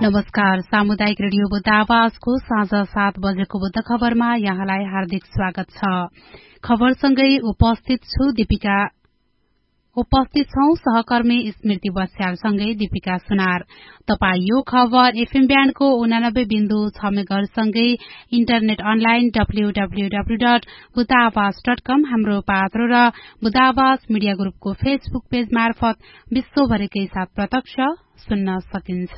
नमस्कार, सामुदायिक रेडियो बुद्ध आवाजको साँझ 7 बजेको बुद्ध खबरमा यहाँलाई हार्दिक स्वागत छ। खबरसँगै उपस्थित छौं सहकर्मी स्मृति बस्यालसँगै दीपिका सुनार। तपाई यो खबर एफएम ब्यान्डको 89.6 मेगाहर्जसँगै इन्टरनेट अनलाइन www.buddhaavas.com हाम्रो पात्रो र बुद्ध आवाज मिडिया ग्रुपको फेसबुक पेज मार्फत विश्वभरिकै साथ प्रत्यक्ष सुन्न सकिन्छ।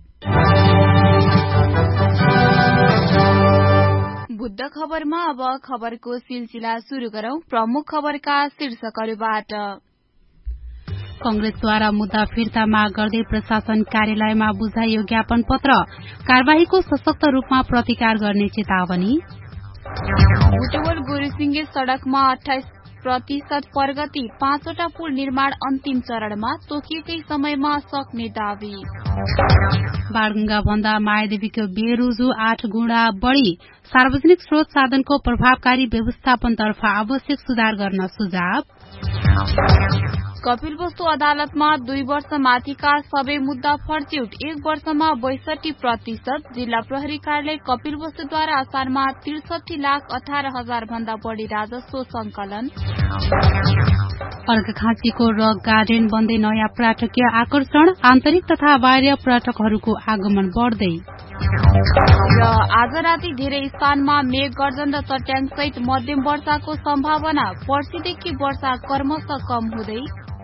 बुद्ध खबरमा अब खबरको सिलसिला शुरू गरौं। प्रमुख खबरका शीर्षकहरूबाट। कंग्रेसद्वारा मुद्दा फिर्ता माग गर्दै प्रशासन कार्यालयमा बुझाइयो ज्ञापन पत्र, कार्यवाहीको सशक्त रूपमा प्रतिकार गर्ने चेतावनी। बुटवल गुरुसिंगे सड़कमा 28% प्रगति, 5वटा पुल निर्माण अन्तिम चरणमा, तोकिएकै समयमा सक्ने दावी। बाणगंगा भन्दा मायादेवीको बेरुजु 8 गुणा बढ़ी, सार्वजनिक स्रोत साधनको प्रभावकारी व्यवस्थापनतर्फ आवश्यक सुधार गर्न सुझाव। कपिलवस्तु अदालतमा 2 वर्ष माथिका सबै मुद्दा फर्च्युट, 1 वर्षमा 62%। जिल्ला प्रहरी कार्यालय कपिलवस्तुद्वारा असारमा 63,18,000 भन्दा बढ़ी राजस्व संकलन। अर्घाखाँचीको रक गार्डन बन्दै नयाँ पर्यटकीय आकर्षण, आन्तरिक तथा बाह्य पर्यटकहरूको आगमन बढ्दै। र आज राति धेरै स्थानमा मेघ गर्जन र चट्याङ सहित मध्यम वर्षाको सम्भावना, पर्सिदेखि वर्षा क्रमशः कम हुँदै।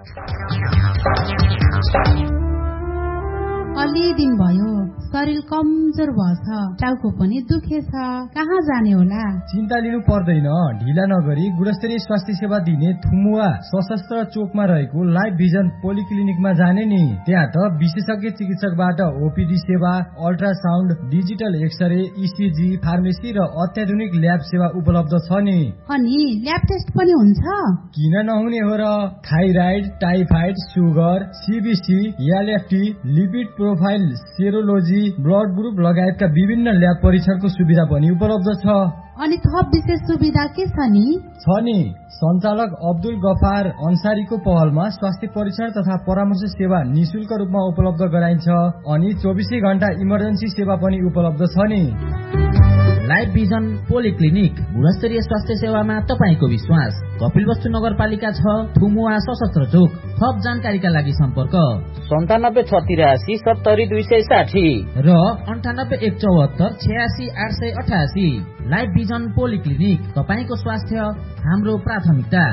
अलि दिन भयो शरीर कमजोर भएछ, टाउको पनि दुखेछ, कहाँ जाने होला? चिन्ता लिनु पर्दैन, ढिला नगरी गुणस्तरीय स्वास्थ्य सेवा दिने थुमुवा सशस्त्र चोकमा रहेको लाइफ भिजन पोलिक्लिनिकमा जाने नि। त्यहाँ त विशेषज्ञ चिकित्सकबाट ओपीडी सेवा, ultrasound, digital x-ray, ECG, pharmacy र अत्याधुनिक ल्याब सेवा उपलब्ध छ नि। अनि ल्याब टेस्ट पनि हुन्छ? किन नहुने हो र। Thyroid, typhoid, sugar, CBC, LFT, lipid profile, सेरोलोजी, blood group लगायतका विभिन्न ल्याब परीक्षणको सुविधा पनि उपलब्ध छ। अनि थप विशेष सुविधा के छ नि? सञ्चालक अब्दुल गफार अन्सारीको पहलमा स्वास्थ्य परीक्षण तथा परामर्श सेवा निशुल्क रूपमा उपलब्ध गराइन्छ। अनि 24 घण्टा इमर्जेन्सी सेवा पनि उपलब्ध छ नि। लाइफ भिजन पोलिक्लिनिक, गुणस्तरीय स्वास्थ्य सेवामा तपाईको विश्वास। कपिलवस्तु नगरपालिका 6, थुमुवा सशस्त्र चोक। थप जानकारीका लागि सम्पर्क 97 86 70 260 र 98 174 86 888। लाइफ भिजन पोलिक्लिनिक, तपाईको स्वास्थ्य हाम्रो प्राथमिकता।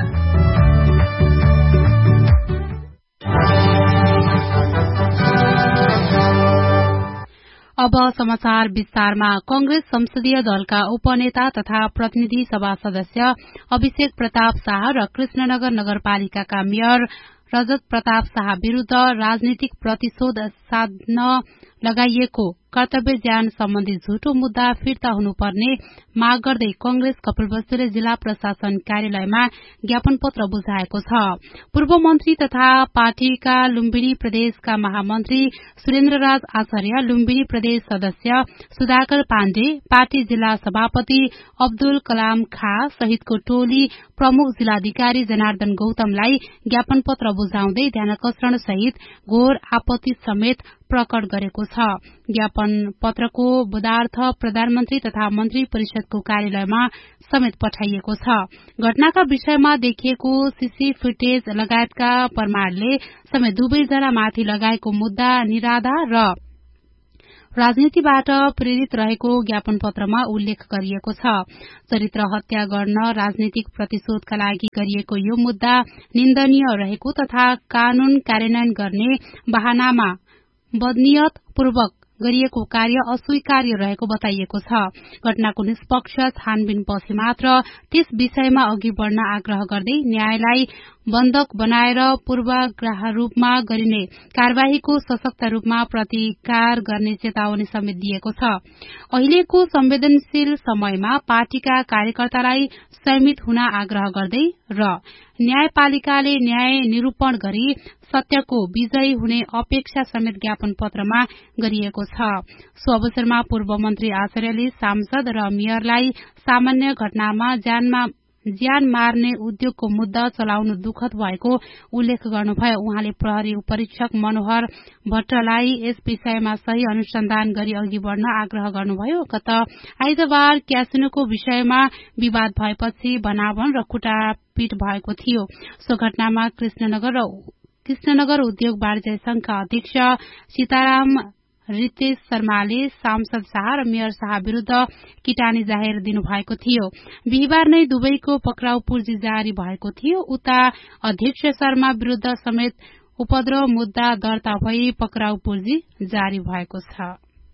अब समाचार विस्तारमा। कंग्रेस संसदीय दलका उपनेता तथा प्रतिनिधि सभा सदस्य अभिषेक प्रताप शाह र कृष्णनगर नगरपालिकाका मेयर रजत प्रताप शाह विरूद्ध राजनीतिक प्रतिशोध साध्न लगाइएको कर्तव्य ज्ञान सम्बन्धी झुटो मुद्दा फिर्ता हुनुपर्ने माग गर्दै कंग्रेस कपिलवस्तुले जिल्ला प्रशासन कार्यालयमा ज्ञापन पत्र बुझाएको छ। पूर्व मन्त्री तथा पार्टीका लुम्बिनी प्रदेशका महामन्त्री सुरेन्द्रराज आचार्य, लुम्बिनी प्रदेश सदस्य सुधाकर पाण्डे, पार्टी जिल्ला सभापति अब्दुल कलाम खा सहितको टोली प्रमुख जिल्लाधिकारी जनार्दन गौतमलाई ज्ञापन पत्र बुझाउँदै ध्यानाकर्षण सहित घोर आपत्ति समेत प्रकट गरेको छ। ज्ञापन पत्रको बुधार्थ प्रधानमन्त्री तथा मन्त्री परिषदको कार्यालयमा समेत पठाइएको छ। घटनाका विषयमा देखिएको सीसी फुटेज लगायतका प्रमाणले समेत दुवैजना माथि लगाएको मुद्दा निराधार र राजनीतिबाट प्रेरित रहेको ज्ञापन पत्रमा उल्लेख गरिएको छ। चरित्र हत्या गर्न राजनीतिक प्रतिशोधका लागि गरिएको यो मुद्दा निन्दनीय रहेको तथा कानून कार्यान्वयन गर्ने बहानामा बदनियत पूर्वक गरिएको कार्य अस्वीकार्य रहेको बताइएको छ। घटनाको निष्पक्ष छानबिनपछि मात्र त्यस विषयमा अघि बढ़न आग्रह गर्दै न्यायलाई बन्धक बनाएर पूर्वाग्रह रूपमा गरिने कार्यवाहीको सशक्त रूपमा प्रतिकार गर्ने चेतावनी समेत दिएको छ। अहिलेको संवेदनशील समयमा पार्टीका कार्यकर्तालाई संयमित हुन आग्रह गर्दै र न्यायपालिकाले न्याय निरूपण गरी सत्यको विजयी हुने अपेक्षा समेत ज्ञापन पत्रमा गरिएको छ। सो अवसरमा पूर्व मन्त्री आचार्यले सांसद र मेयरलाई सामान्य घटनामा ज्यानमा ज्यान मार्ने उद्योगको मुद्दा चलाउनु दुखद भएको उल्लेख गर्नुभयो। उहाँले प्रहरी उपरीक्षक मनोहर भट्टलाई यस विषयमा सही अनुसन्धान गरी अघि बढ्न आग्रह गर्नुभयो। गत आइतबार क्यासिनोको विषयमा विवाद भएपछि भनाभन र कुटापिट भएको थियो। सो घटनामा कृष्णनगर उद्योग वाणिज्य संघका अध्यक्ष सीताराम रितेश शर्माले सांसद शाह र मेयर शाह विरूद्ध किटानी जाहेर दिनुभएको थियो। बिहिबार नै दुवैको पक्राउ पूर्जी जारी भएको थियो। उता अध्यक्ष शर्मा विरूद्ध समेत उपद्रव मुद्दा दर्ता भई पक्राउ पूर्जी जारी भएको छ।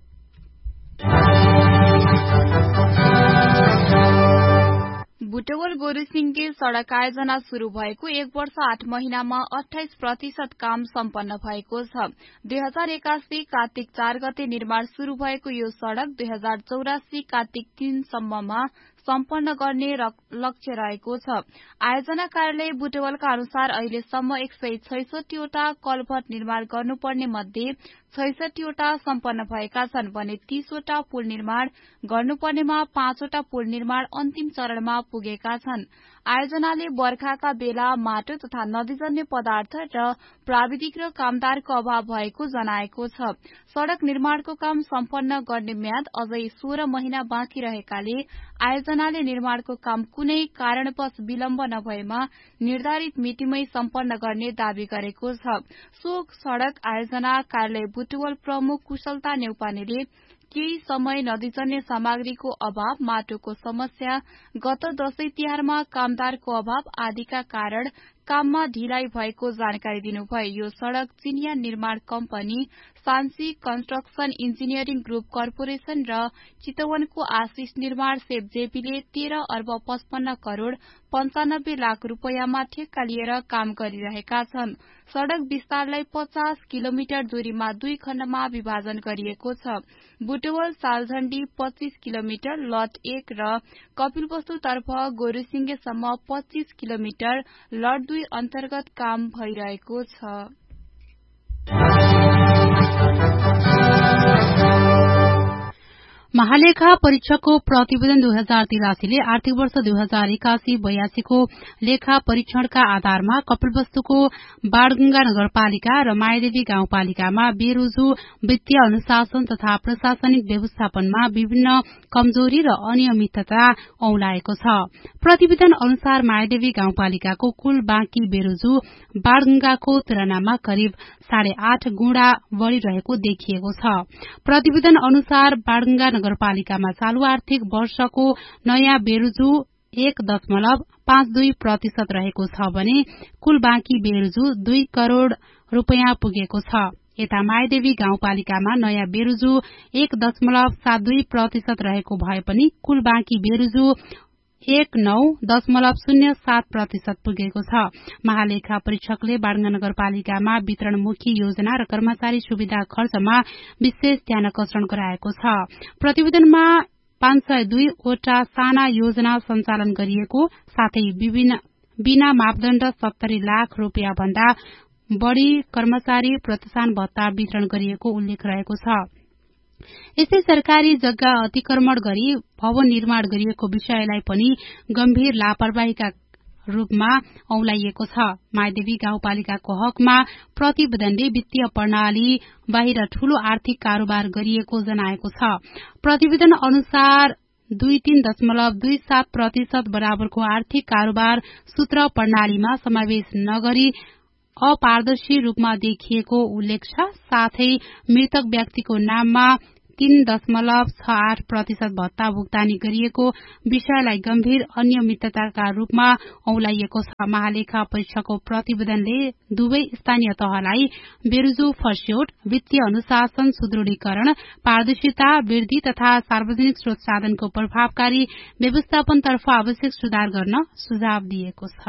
बुटवल गोरुसिंगे सड़क आयोजना शुरू भएको 1 वर्ष 8 महिनामा 28% काम सम्पन्न भएको छ। 2081 कार्तिक 4 गते निर्माण शुरू भएको यो सड़क 2084 कार्तिक 3 सम्ममा सम्पन्न गर्ने लक्ष्य रहेको छ। आयोजना कार्यालय बुटवलका अनुसार अहिलेसम्म 166 वटा कलभट निर्माण गर्नुपर्ने मध्ये 66 वटा सम्पन्न भएका छन् भने 30 वटा पुल निर्माण गर्नुपर्नेमा 5 वटा पुल निर्माण अन्तिम चरणमा पुगेका छन्। आयोजनाले बर्खाका बेला माटो तथा नदीजन्य पदार्थ र प्राविधिक र कामदारको अभाव भएको जनाएको छ। सड़क निर्माणको काम सम्पन्न गर्ने म्याद अझै 16 महिना बाँकी रहेकाले आयोजनाले निर्माणको काम कुनै कारणवश विलम्ब नभएमा निर्धारित मितिमै सम्पन्न गर्ने दावी गरेको छ। सो सड़क आयोजना कार्यालय बुटवल प्रमुख कुशलता नेउपानेले केही समय नदीजन्य सामग्रीको अभाव, माटोको समस्या, गत दशैं तिहारमा कामदारको अभाव आदिका कारण काममा ढिलाइ भएको जानकारी दिनुभयो। यो सड़क चिनिया निर्माण company सान्सी construction engineering group corporation र चितवनको आशिष निर्माण सेप जेपीले 13 अर्ब 55 करोड़ 95 लाख रूपैयाँमा ठेक्का लिएर काम गरिरहेका छन्। सड़क विस्तारलाई 50 किलोमिटर दूरीमा 2 खण्डमा विभाजन गरिएको छ। बुटवल सालझण्डी 25 किलोमिटर लट 1 र कपिलवस्तुतर्फ गोरुसिंगेसम्म 25 किलोमिटर लट 2 अन्तर्गत काम भइरहेको छ। महालेखा परीक्षकको प्रतिवेदन 2083 ले आर्थिक वर्ष 2081-82 को लेखा परीक्षणका आधारमा कपिलवस्तुको बाणगंगा नगरपालिका र मायादेवी गाउँपालिकामा बेरोजु वित्तीय अनुशासन तथा प्रशासनिक व्यवस्थापनमा विभिन्न कमजोरी र अनियमितता औंलाएको छ। प्रतिवेदन अनुसार मायादेवी गाउँपालिकाको कुल बाँकी बेरोजु बाणगंगाको तुलनामा करिब 8.5 गुणा बढ़ी रहेको देखिएको छ। प्रतिवेदन अनुसार बाणगंगा नगरपालिकामा चालू आर्थिक वर्षको नयाँ बेरोजु 1.52% रहेको छ भने कुल बाँकी बेरोजु 2 करोड़ रूपैयाँ पुगेको छ। यता मायादेवी गाउँपालिकामा नयाँ बेरोजु 1.72% रहेको भए पनि कुल बाँकी बेरोजु 19.07% पुगेको छ। महालेखा परीक्षकले बाणगंगा नगरपालिकामा वितरणमुखी योजना र कर्मचारी सुविधा खर्चमा विशेष ध्यानकर्षण गराएको छ। प्रतिवेदनमा 502 वटा साना योजना सञ्चालन गरिएको साथै बिना मापदण्ड 70 लाख रूपियाँ भन्दा बढ़ी कर्मचारी प्रोत्साहन भत्ता वितरण गरिएको उल्लेख रहेको छ। यस्तै सरकारी जग्गा अतिक्रमण गरी भवन निर्माण गरिएको विषयलाई पनि गम्भीर लापरवाहीका रूपमा औंलाइएको छ। मायादेवी गाउँपालिकाको हकमा प्रतिवेदनले वित्तीय प्रणाली बाहिर ठूलो आर्थिक कारोबार गरिएको जनाएको छ। प्रतिवेदन अनुसार 23.27% बराबरको आर्थिक कारोबार सूत्र प्रणालीमा समावेश नगरी अपारदर्शी रूपमा देखिएको उल्लेख छ। साथै मृतक व्यक्तिको नाममा 3.68% भत्ता भुक्तानी गरिएको विषयलाई गम्भीर अनियमितताका रूपमा औंलाइएको छ। महालेखा परीक्षकको प्रतिवेदनले दुवै स्थानीय तहलाई बेरोजु फर्स्यौट, वित्तीय अनुशासन सुदृढीकरण, पारदर्शिता वृद्धि तथा सार्वजनिक स्रोत साधनको प्रभावकारी व्यवस्थापनतर्फ आवश्यक सुधार गर्न सुझाव दिएको छ।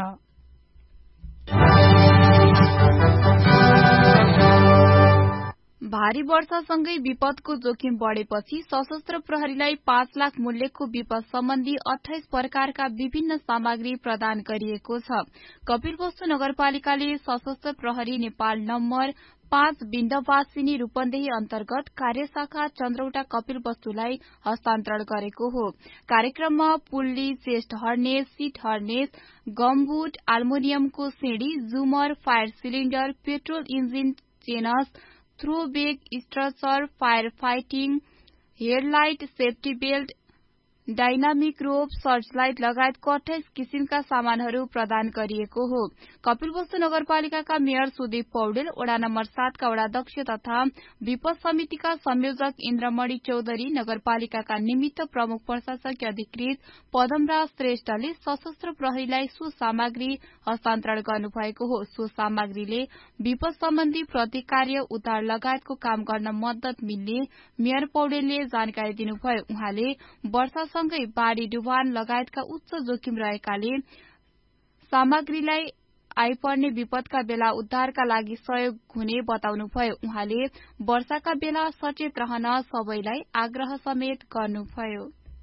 भारी वर्षासँगै विपदको जोखिम बढ़ेपछि सशस्त्र प्रहरीलाई 5 लाख मूल्यको विपद सम्बन्धी 28 प्रकारका विभिन्न सामग्री प्रदान गरिएको छ। कपिलवस्तु नगरपालिकाले सशस्त्र प्रहरी नेपाल नम्बर 5 विन्डवासिनी रूपन्देही अन्तर्गत कार्यशाखा चन्द्रौटा कपिलवस्तुलाई हस्तान्तरण गरेको हो। कार्यक्रममा पुल्ली, चेस्ट हर्नेस, सीट हर्नेस, गमबुट, एल्युमिनियमको सिँढी, जुमर, fire cylinder, petrol engine चेनस, throw bag, structure, fire fighting, headlight, safety belt, dynamic रोप, सर्चलाइट लगायतको 28 किसिमका सामानहरू प्रदान गरिएको हो। कपिलवस्तु नगरपालिकाका मेयर सुदीप पौडेल, वडा नम्बर 7 का वडाध्यक्ष तथा विपद समितिका संयोजक इन्द्रमणि चौधरी, नगरपालिकाका निमित्त प्रमुख प्रशासकीय अधिकृत पदमराज श्रेष्ठले सशस्त्र प्रहरीलाई सुसामग्री हस्तान्तरण गर्नुभएको हो। सुसामग्रीले विपद सम्बन्धी प्रतिकार्य, उद्धार लगायतको काम गर्न मद्दत मिल्ने मेयर पौडेलले जानकारी दिनुभयो। उहाँले वर्षासँगै बाढ़ी, डुबान लगायतका उच्च जोखिम रहेकाले सामग्रीलाई आइपर्ने विपदका बेला उद्धारका लागि सहयोग हुने बताउनुभयो। उहाँले वर्षाका बेला सचेत रहन सबैलाई आग्रह समेत गर्नुभयो।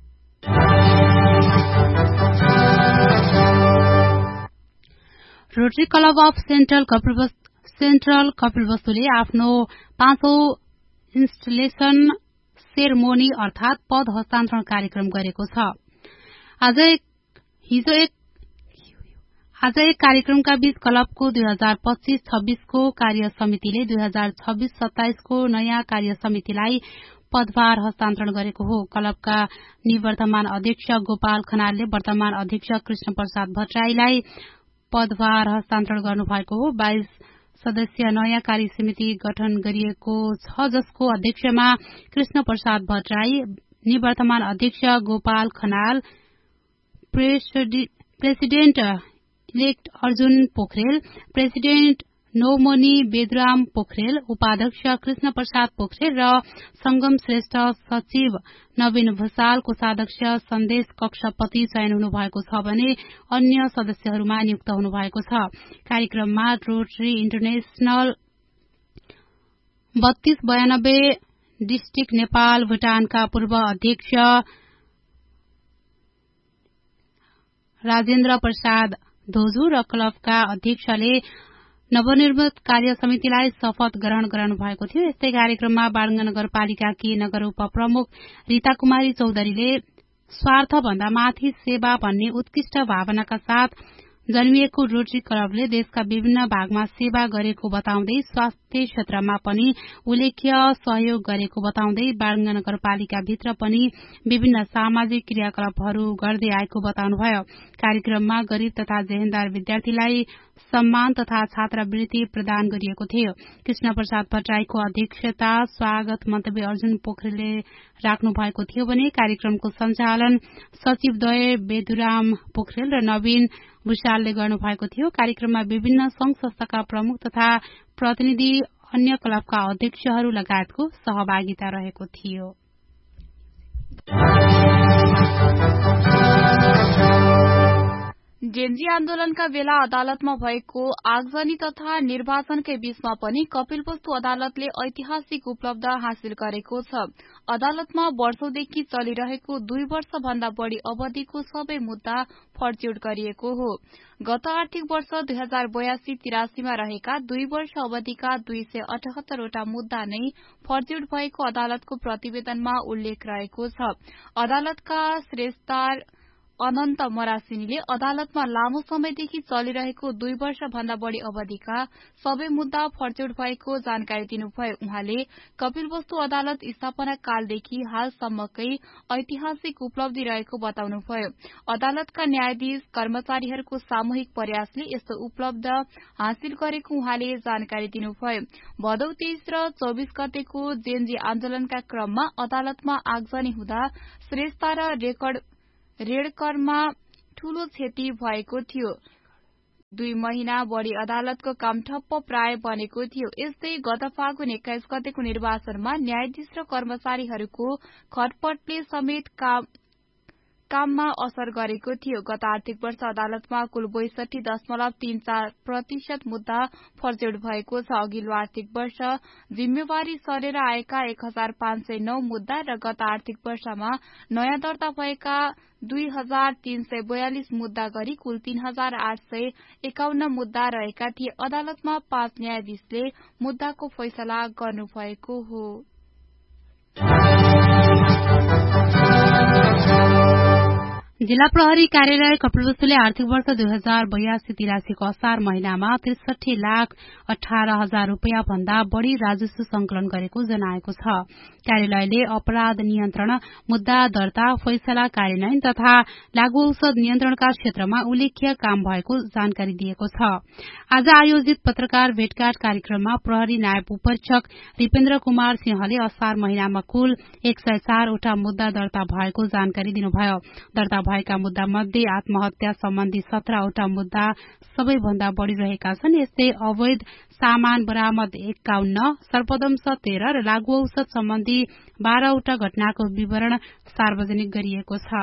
रोटरी क्लब अफ सेन्ट्रल कपिलवस्तुले आफ्नो 5औं इन्स्टलेशन सेरेमोनी अर्थात पद हस्तान्तरण कार्यक्रम गरेको छ। आज एक कार्यक्रमका बीच क्लबको 2025-26 को कार्य समितिले 2026-27 को नयाँ कार्य समितिलाई पदभार हस्तान्तरण गरेको हो। क्लबका निवर्तमान अध्यक्ष गोपाल खनालले वर्तमान अध्यक्ष कृष्ण प्रसाद भट्टराईलाई पदभार हस्तान्तरण गर्नुभएको हो। 22 सदस्यीय नयाँ कार्य समिति गठन गरिएको छ, जसको अध्यक्षमा कृष्ण प्रसाद भट्टराई, निवर्तमान अध्यक्ष Gopal Khanal, president elect Arjun Pokharel, president Naumani Beduram Pokharel, उपाध्यक्ष कृष्ण प्रसाद पोखरेल र संगम श्रेष्ठ, सचिव नवीन भूषाल, कोषाध्यक्ष सन्देश कक्षपति चयन हुनुभएको छ भने अन्य सदस्यहरूमा नियुक्त हुनुभएको छ। कार्यक्रममा रोटरी इन्टरनेशनल 3292 डिस्ट्रिक्ट नेपाल भूटानका पूर्व अध्यक्ष राजेन्द्र प्रसाद धोजु र क्लबका अध्यक्षले नवनिर्मित कार्य समितिलाई शपथ ग्रहण गराउनु भएको थियो। यस्तै कार्यक्रममा बालुङ्गा नगरपालिकाकी नगर उपप्रमुख रीता कुमारी चौधरीले स्वार्थ भन्दा माथि सेवा भन्ने उत्कृष्ट भावनाका साथ जन्मिएको रोटरी क्लबले देशका विभिन्न भागमा सेवा गरेको बताउँदै स्वास्थ्य क्षेत्रमा पनि उल्लेख्य सहयोग गरेको बताउँदै बालुङ्गा नगरपालिका भित्र पनि विभिन्न सामाजिक क्रियाकलापहरू गर्दै आएको बताउनुभयो। कार्यक्रममा गरीब तथा जेहेन्दार विद्यार्थीलाई सम्मान तथा छात्रवृत्ति प्रदान गरिएको थियो। कृष्ण प्रसाद भट्टराईको अध्यक्षता स्वागत मन्तव्य अर्जुन पोखरेलले राख्नु भएको थियो भने कार्यक्रमको सञ्चालन सचिवद्वय बेदुराम पोखरेल र नवीन भूषालले गर्नुभएको थियो। कार्यक्रममा विभिन्न संघ संस्थाका प्रमुख तथा प्रतिनिधि, अन्य क्लबका अध्यक्षहरू लगायतको सहभागिता रहेको थियो। जेन्जी आन्दोलनका बेला अदालतमा भएको आगजनी तथा निर्वाचनकै बीचमा पनि कपिलवस्तु अदालतले ऐतिहासिक उपलब्ध हासिल गरेको छ। अदालतमा वर्षौंदेखि चलिरहेको 2 वर्ष भन्दा बढ़ी अवधिको सबै मुद्दा फर्च्युट गरिएको हो। गत आर्थिक वर्ष 2082-83 मा रहेका 2 वर्ष अवधिका 278 वटा मुद्दा नै फर्च्युट भएको अदालतको प्रतिवेदनमा उल्लेख रहेको छ। अदालतका श्रेष्ठतार अनन्त मरासिनीले अदालतमा लामो समयदेखि चलिरहेको 2 वर्ष भन्दा बढ़ी अवधिका सबै मुद्दा फर्च्युट भएको जानकारी दिनुभयो। उहाँले कपिलवस्तु अदालत स्थापना कालदेखि हालसम्मकै ऐतिहासिक उपलब्धि रहेको बताउनुभयो। अदालतका न्यायाधीश कर्मचारीहरूको सामूहिक प्रयासले यस्तो उपलब्ध हासिल गरेको उहाँले जानकारी दिनुभयो। भदौ 23 र 24 गतेको जेन्जी आन्दोलनका क्रममा अदालतमा आगजनी हुँदा श्रेष्ठता र रेडकरमा ठूलो क्षति भएको थियो। 2 महिना बढ़ी अदालतको काम ठप्प प्राय बनेको थियो। यस्तै गत फागुन 21 गतेको निर्वाचनमा न्यायाधीश र कर्मचारीहरूको खटपटले समेत काममा असर गरेको थियो। गत आर्थिक वर्ष अदालतमा कुल 62.34% मुद्दा फर्ज्यौट भएको छ। अघिल्लो आर्थिक वर्ष जिम्मेवारी सरेर आएका 1509 मुद्दा र गत आर्थिक वर्षमा नयाँ दर्ता भएका 2342 मुद्दा गरी कुल 3851 मुद्दा रहेका थिए। अदालतमा 5 न्यायाधीशले मुद्दाको फैसला गर्नुभएको हो। जिल्ला प्रहरी कार्यालय कपिलवस्तुले आर्थिक वर्ष 2082-83 को असार महिनामा 63,18,000 रूपियाँ भन्दा बढ़ी राजस्व संकलन गरेको जनाएको छ। कार्यालयले अपराध नियन्त्रण, मुद्दा दर्ता, फैसला कार्यान्वयन तथा लागू औषध नियन्त्रणका क्षेत्रमा उल्लेख्य काम भएको जानकारी दिएको छ। आज आयोजित पत्रकार भेटघाट कार्यक्रममा प्रहरी नायब उपरीक्षक रिपेन्द्र कुमार सिंहले असार महिनामा कुल 104 वटा मुद्दा दर्ता भएको जानकारी दिनुभयो। दर्ता भएका मुद्दा मध्ये आत्महत्या सम्बन्धी 17 वटा मुद्दा सबैभन्दा बढ़ी रहेका छन्। यस्तै अवैध सामान बरामद 51, सर्पदंश 13 र लागू औषध सम्बन्धी 12 वटा घटनाको विवरण सार्वजनिक गरिएको छ।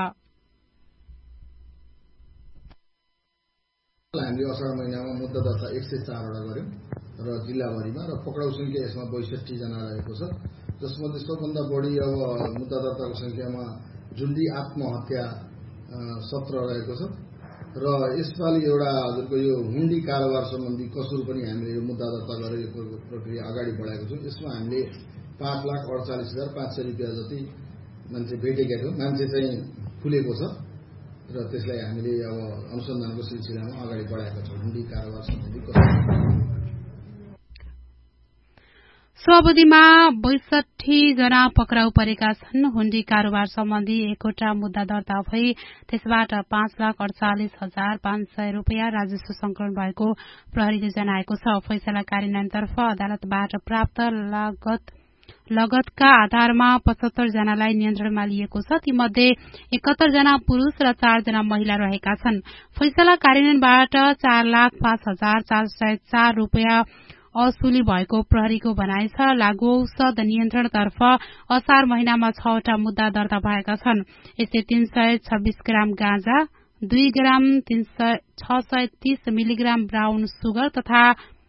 हामीले असार महिनामा मुद्दा दर्ता 104 वटा गर्यौं र जिल्लाभरिमा र पक्राउ संख्या यसमा 62 जना रहेको छ। जसमध्ये सबभन्दा बढ़ी अब मुद्दा दर्ताको संख्यामा जुन्डी आत्महत्या 17 रहेको छ र यसपालि एउटा हजुरको यो हुण्डी कारोबार सम्बन्धी कसुर पनि हामीले यो मुद्दा दर्ता गरेको प्रक्रिया अगाडि बढाएको छौं। यसमा हामीले 5,48,500 रुपियाँ जति मान्छे भेटेका थियौं। मान्छे चाहिँ खुलेको छ र त्यसलाई हामीले अब अनुसन्धानको सिलसिलामा अगाडि बढाएका छौं। हुण्डी कारोबार सम्बन्धी कसुर सो अवधिमा 62 जना पक्राउ परेका छन्। हुण्डी कारोबार सम्बन्धी 1 वटा मुद्दा दर्ता भई त्यसबाट 5,48,500 रूपियाँ राजस्व संकलन भएको प्रहरीले जनाएको छ। फैसला कार्यान्वयनतर्फ अदालतबाट प्राप्त लगतका आधारमा 75 जनालाई नियन्त्रणमा लिएको छ। तीमध्ये 71 जना पुरूष र 4 जना महिला रहेका छन्। फैसला कार्यान्वयनबाट 4,05,404 रूपियाँ असुली भएको प्रहरीको भनाइ छ। लागू औषध नियन्त्रणतर्फ असार महिनामा 6 वटा मुद्दा दर्ता भएका छन्। यस्तै 326 ग्राम गाँजा, 2 ग्राम 630 मिलिग्राम ब्राउन सुगर तथा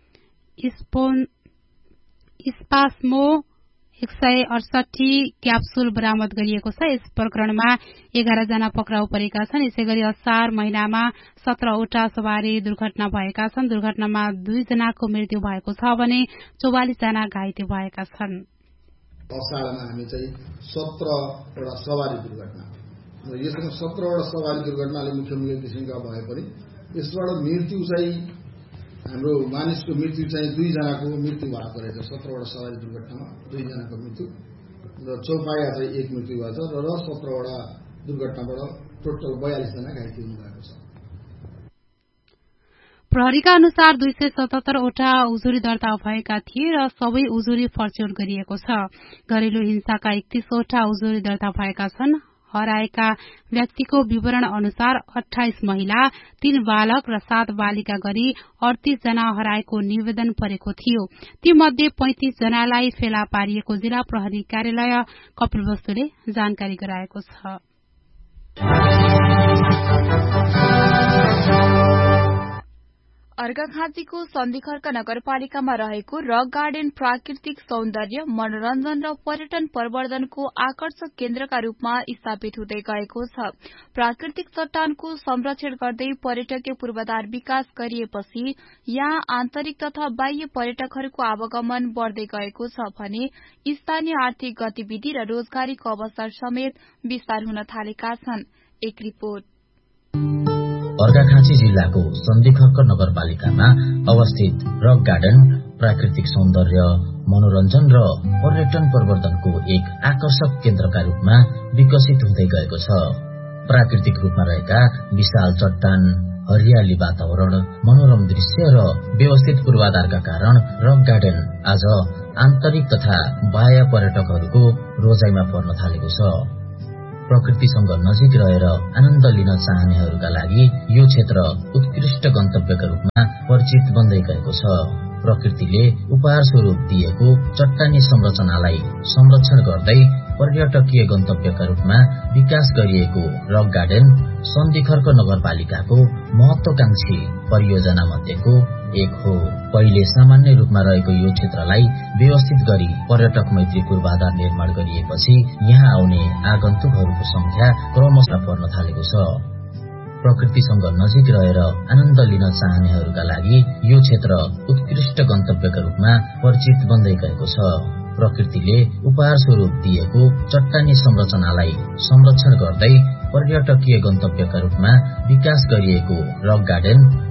स्पास्मो 168 क्याप्सूल बरामद गरिएको छ। यस प्रकरणमा 11 जना पक्राउ परेका छन्। यसैगरी असार महिनामा 17 वटा सवारी दुर्घटना भएका छन्। दुर्घटनामा 2 जनाको मृत्यु भएको छ भने 44 जना घाइते भएका छन्। असारमा हामी चाहिँ 17 वटा सवारी दुर्घटना र यसमा 17 वटा सवारी दुर्घटनाले मुख्य किसिमका भए पनि यसबाट मृत्यु चाहिँ हाम्रो मानिसको मृत्यु चाहिँ 2 जनाको मृत्यु भएको रहेछ। 17 वटा सवारी दुर्घटनामा 2 जनाको मृत्यु र चौपाया चाहिँ 1 मृत्यु भएको छ र 17 वटा दुर्घटनाबाट टोटल 42 जना घाइते हुनुभएको छ। प्रहरीका अनुसार 277 वटा उजुरी दर्ता भएका थिए र सबै उजुरी फर्च्यौट गरिएको छ। घरेलु हिंसाका 31 वटा उजुरी दर्ता भएका छन्। हराएका व्यक्तिको विवरण अनुसार 28 महिला, 3 बालक र 7 बालिका गरी 38 जना हराएको निवेदन परेको थियो। तीमध्ये 35 जनालाई फेला पारिएको जिल्ला प्रहरी कार्यालय कपिलवस्तुले जानकारी गराएको छ। अर्घाखाँचीको सन्धिखर्क नगरपालिकामा रहेको रक गार्डन प्राकृतिक सौन्दर्य, मनोरञ्जन र पर्यटन प्रवर्धनको आकर्षक केन्द्रका रूपमा स्थापित हुँदै गएको छ। प्राकृतिक चट्टानको संरक्षण गर्दै पर्यटकीय पूर्वाधार विकास गरिएपछि यहाँ आन्तरिक तथा बाह्य पर्यटकहरूको आवागमन बढ़दै गएको छ भने स्थानीय आर्थिक गतिविधि र रोजगारीको अवसर समेत विस्तार हुन थालेका छन्। एक रिपोर्ट। अर्घाखाँची जिल्लाको सन्धिखर्क नगरपालिकामा अवस्थित रक गार्डन प्राकृतिक सौन्दर्य, मनोरञ्जन र पर्यटन प्रवर्धनको एक आकर्षक केन्द्रका रूपमा विकसित हुँदै गएको छ। प्राकृतिक रूपमा रहेका विशाल चट्टान, हरियाली वातावरण, मनोरम दृश्य र व्यवस्थित पूर्वाधारका कारण रक गार्डन आज आन्तरिक तथा बाह्य पर्यटकहरूको रोजाइमा पर्न थालेको छ। प्रकृतिसँग नजिक रहेर आनन्द लिन चाहनेहरूका लागि यो क्षेत्र उत्कृष्ट गन्तव्यका रूपमा परिचित बन्दै गएको छ। प्रकृतिले उपहार स्वरूप दिएको चट्टानी संरचनालाई संरक्षण गर्दै पर्यटकीय गन्तव्यका रूपमा विकास गरिएको रक गार्डन सन्धिखर्क नगरपालिकाको महत्वाकांक्षी परियोजना मध्येको एक हो। पहिले सामान्य रूपमा रहेको यो क्षेत्रलाई व्यवस्थित गरी पर्यटक मैत्री पूर्वाधार निर्माण गरिएपछि यहाँ आउने आगन्तुकहरूको संख्या क्रमशः बढ्न थालेको छ। प्रकृतिसँग नजिक रहेर आनन्द लिन चाहनेहरूका लागि यो क्षेत्र उत्कृष्ट गन्तव्यका रूपमा परिचित बन्दै गएको छ। प्रकृतिले उपहार स्वरूप दिएको चट्टानी संरचनालाई संरक्षण गर्दै पर्यटकीय गन्तव्यका रूपमा विकास गरिएको रक गार्डन